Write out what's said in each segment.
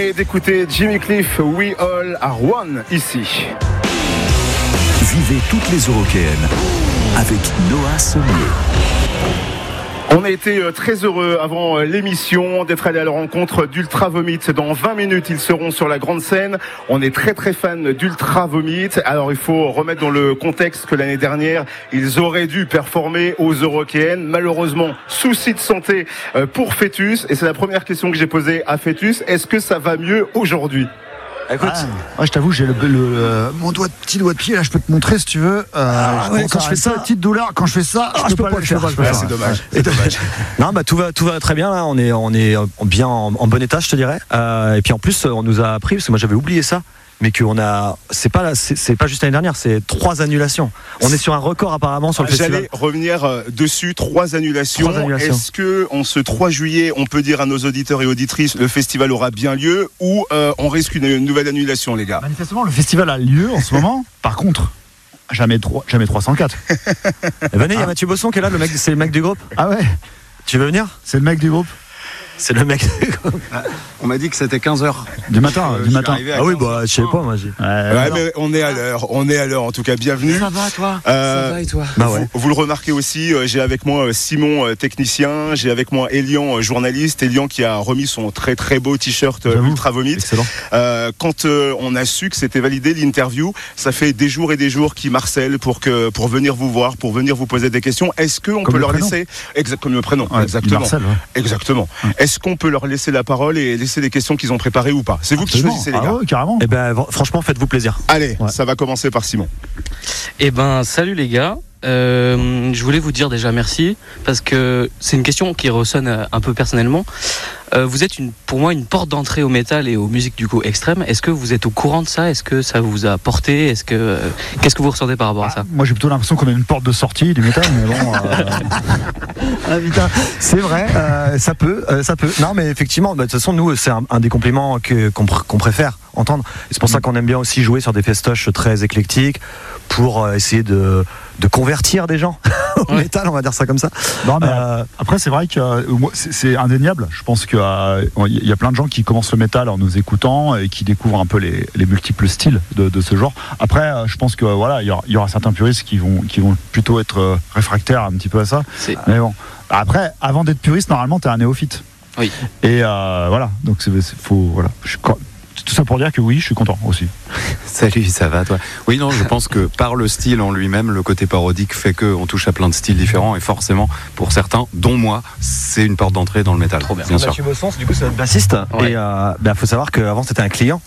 venez d'écouter Jimmy Cliff, We All Are One, ici. Vivez toutes les Eurockéennes avec Noah Sommier. On a été très heureux avant l'émission d'être allé à la rencontre d'Ultra Vomit. Dans 20 minutes, ils seront sur la grande scène. On est très très fan d'Ultra Vomit. Alors il faut remettre dans le contexte que l'année dernière, ils auraient dû performer aux Eurockéennes. Malheureusement, souci de santé pour Fœtus. Et c'est la première question que j'ai posée à Fœtus. Est-ce que ça va mieux aujourd'hui ? Écoute, je t'avoue, j'ai mon petit doigt de pied là, je peux te montrer si tu veux. Quand je fais ça, petite douleur. Quand je fais ça, je peux pas le faire. C'est dommage. Non, bah tout va très bien là. On est bien en bon état, je te dirais. Et puis en plus, on nous a appris, parce que moi j'avais oublié ça, mais c'est pas juste l'année dernière, c'est 3 annulations. On est sur un record apparemment sur le festival. J'allais revenir dessus, 3 annulations. Est-ce que en ce 3 juillet, on peut dire à nos auditeurs et auditrices, le festival aura bien lieu, ou on risque une nouvelle annulation, les gars ? Manifestement, le festival a lieu en ce moment. Par contre, jamais 304. Venez, il y a Mathieu Bosson qui est là, c'est le mec du groupe. Ah ouais. Tu veux venir ? C'est le mec du groupe. C'est le mec. On m'a dit que c'était 15h. Du matin. Ah oui, bah, je sais pas, moi. Mais on est à l'heure, en tout cas, bienvenue. Ça va, toi Ça va et toi Bah ouais. Vous le remarquez aussi, j'ai avec moi Simon, technicien, j'ai avec moi Elian, journaliste. Elian qui a remis son très très beau t-shirt Ultra Vomit. Excellent. Quand on a su que c'était validé l'interview, ça fait des jours et des jours qu'ils marcellent pour venir vous voir, pour venir vous poser des questions. Est-ce qu'on peut leur laisser comme le prénom, exactement. Marcel, ouais. Exactement. Est-ce qu'on peut leur laisser la parole et laisser les questions qu'ils ont préparées ou pas ? C'est vous qui choisissez, les gars. Ah ouais, carrément. Eh ben, franchement, faites-vous plaisir. Allez, ça va commencer par Simon. Eh ben, salut les gars. Je voulais vous dire déjà merci parce que c'est une question qui ressonne un peu personnellement. Vous êtes pour moi une porte d'entrée au métal et aux musiques du coup extrêmes. Est-ce que vous êtes au courant de ça ? Est-ce que ça vous a porté ? Qu'est-ce que vous ressentez par rapport à ça ? Moi j'ai plutôt l'impression qu'on a une porte de sortie du métal, mais bon. Putain, c'est vrai, ça peut. Non, mais effectivement, de toute façon, nous, c'est un des compliments qu'on préfère entendre. Et c'est pour ça qu'on aime bien aussi jouer sur des festoches très éclectiques pour essayer de convertir des gens au métal, on va dire ça comme ça. Non, mais après, c'est vrai que c'est indéniable. Je pense qu'il y a plein de gens qui commencent le métal en nous écoutant et qui découvrent un peu les multiples styles de ce genre. Après, je pense que voilà, il y aura certains puristes qui vont plutôt être réfractaires un petit peu à ça. Mais bon, après, avant d'être puriste, normalement, t'es un néophyte. Oui. Et voilà, donc faut voilà. Tout ça pour dire que oui, je suis content aussi. Salut, ça va toi ? Oui, non, je pense que par le style en lui-même, le côté parodique fait qu'on touche à plein de styles différents et forcément, pour certains, dont moi, c'est une porte d'entrée dans le métal. Trop bien. Mathieu Bosson, du coup, c'est notre bassiste. Ouais. Et faut savoir qu'avant, c'était un client.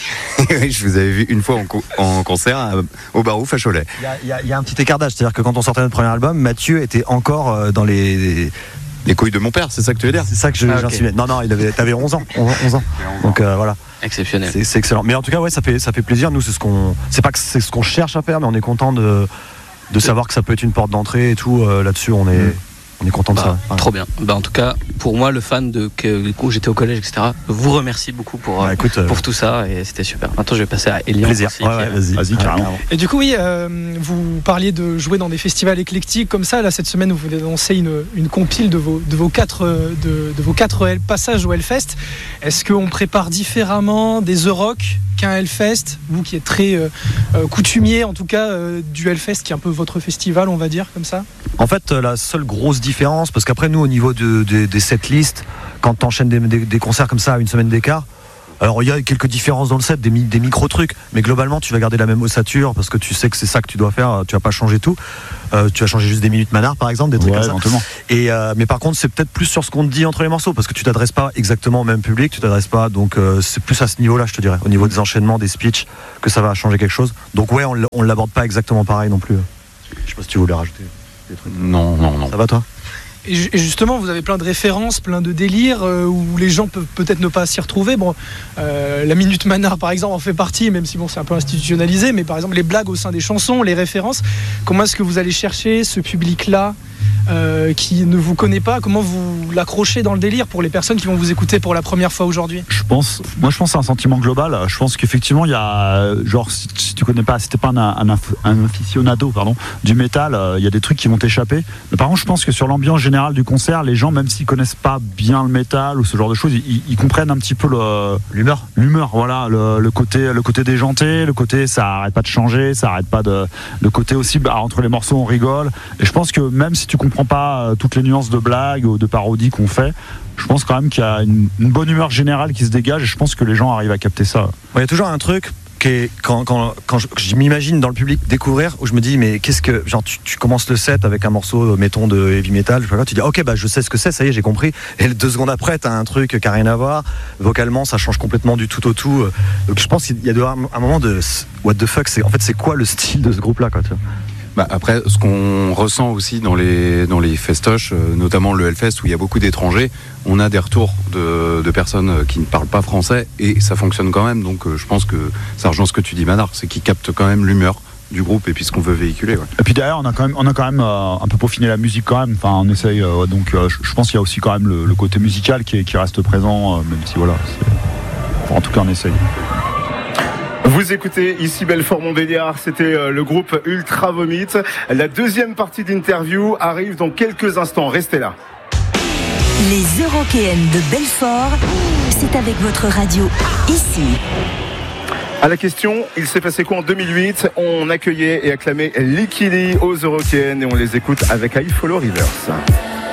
Oui, je vous avais vu une fois en concert au Barouf à Cholet. Il y a un petit écartage, c'est-à-dire que quand on sortait notre premier album, Mathieu était encore dans les couilles de mon père, c'est ça que tu veux dire ? C'est ça que j'insinuais. Non, t'avais 11 ans. Donc voilà. Exceptionnel. C'est excellent. Mais en tout cas, ouais, ça fait plaisir. Nous, c'est pas que c'est ce qu'on cherche à faire, mais on est content de savoir que ça peut être une porte d'entrée et tout. Là-dessus, on est content de ça. Ouais. Trop bien. En tout cas, pour moi, le fan où j'étais au collège, etc., vous remercie beaucoup pour tout ça et c'était super. Maintenant, je vais passer à Elian. Plaisir. Aussi, Vas-y, carrément. Et du coup, oui, vous parliez de jouer dans des festivals éclectiques comme ça. Là, cette semaine, vous venez d'annoncer une compile de vos 4 passages au Hellfest. Est-ce qu'on prépare différemment des Euroc qu'un Hellfest ? Vous qui êtes très coutumier, en tout cas, du Hellfest, qui est un peu votre festival, on va dire, comme ça ? En fait, la seule grosse différence, parce qu'après, nous, au niveau des setlists, quand t'enchaînes des concerts comme ça à une semaine d'écart, alors il y a quelques différences dans le set, des micro-trucs, mais globalement, tu vas garder la même ossature parce que tu sais que c'est ça que tu dois faire, tu vas pas changer tout. Tu vas changer juste des minutes Manard, par exemple, des trucs comme ça. Éventuellement. Mais par contre, c'est peut-être plus sur ce qu'on te dit entre les morceaux, parce que tu t'adresses pas exactement au même public, donc c'est plus à ce niveau-là, je te dirais, au niveau des enchaînements, des speeches, que ça va changer quelque chose. Donc ouais, on l'aborde pas exactement pareil non plus. Je sais pas si tu voulais rajouter des trucs. Non. Ça va, toi ? Et justement, vous avez plein de références, plein de délires où les gens peuvent peut-être ne pas s'y retrouver. Bon, la Minute Manard, par exemple, en fait partie, même si bon, c'est un peu institutionnalisé. Mais par exemple, les blagues au sein des chansons, les références. Comment est-ce que vous allez chercher ce public-là qui ne vous connaît pas ? Comment vous l'accrochez dans le délire pour les personnes qui vont vous écouter pour la première fois aujourd'hui ? Je pense que c'est un sentiment global. Je pense qu'effectivement, il y a, genre, si tu connais pas, si t'es pas un aficionado, du métal, il y a des trucs qui vont t'échapper. Mais par contre, je pense que sur l'ambiance générale du concert, les gens, même s'ils connaissent pas bien le métal ou ce genre de choses, ils comprennent un petit peu l'humeur, voilà, le côté déjanté, le côté ça arrête pas de changer, ça arrête pas le côté aussi, entre les morceaux on rigole. Et je pense que même si tu comprends pas toutes les nuances de blagues ou de parodies qu'on fait, je pense quand même qu'il y a une bonne humeur générale qui se dégage et je pense que les gens arrivent à capter ça. Il y a toujours un truc qui est, quand je m'imagine dans le public découvrir, où je me dis mais qu'est-ce que, genre tu commences le set avec un morceau mettons de heavy metal, tu dis ok je sais ce que c'est, ça y est j'ai compris, et 2 secondes après t'as un truc qui a rien à voir, vocalement ça change complètement du tout au tout, donc je pense qu'il y a un moment de what the fuck, c'est quoi le style de ce groupe là, quoi, tu vois. Après, ce qu'on ressent aussi dans les festoches, notamment le Hellfest où il y a beaucoup d'étrangers, on a des retours de personnes qui ne parlent pas français et ça fonctionne quand même. Donc je pense que ça rejoint ce que tu dis, Manar, c'est qu'ils captent quand même l'humeur du groupe et puis ce qu'on veut véhiculer. Ouais. Et puis derrière, on a quand même un peu peaufiné la musique quand même. Enfin, on essaye. Donc je pense qu'il y a aussi quand même le côté musical qui reste présent, même si voilà. En tout cas, on essaye. Vous écoutez ici Belfort-Montbéliard, c'était le groupe Ultra Vomit. La deuxième partie d'interview arrive dans quelques instants, restez là. Les Eurockéennes de Belfort, c'est avec votre radio ici. À la question, il s'est passé quoi en 2008 ? On accueillait et acclamait Licky Lee aux Eurockéennes et on les écoute avec I Follow Rivers.